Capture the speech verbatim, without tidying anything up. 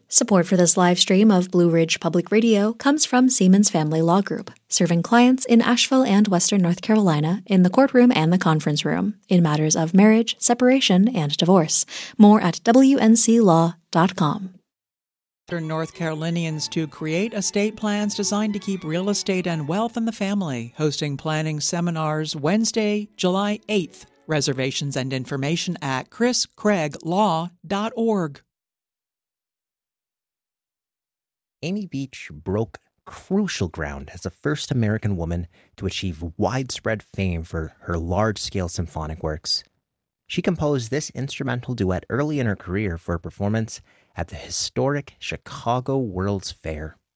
Support for this live stream of Blue Ridge Public Radio comes from Siemens Family Law Group, serving clients in Asheville and Western North Carolina in the courtroom and the conference room in matters of marriage, separation, and divorce. More at w n c law dot com. North Carolinians to create estate plans designed to keep real estate and wealth in the family, hosting planning seminars Wednesday, July eighth. Reservations and information at chris craig law dot org. Amy Beach broke crucial ground as the first American woman to achieve widespread fame for her large-scale symphonic works. She composed this instrumental duet early in her career for a performance at the historic Chicago World's Fair.